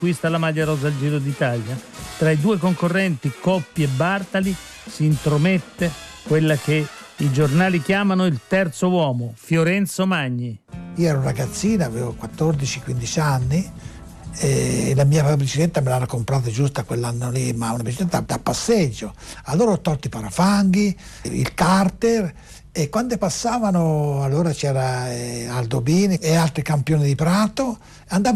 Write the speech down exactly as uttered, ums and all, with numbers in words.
acquista la maglia rosa al Giro d'Italia. Tra i due concorrenti, Coppi e Bartali, si intromette quella che i giornali chiamano il terzo uomo, Fiorenzo Magni. Io ero ragazzina, avevo quattordici quindici anni e la mia bicicletta me l'hanno comprata giusto quell'anno lì, ma una bicicletta da passeggio. Allora ho tolto i parafanghi, il carter, e quando passavano allora c'era Aldo Bini e altri campioni di Prato, andavamo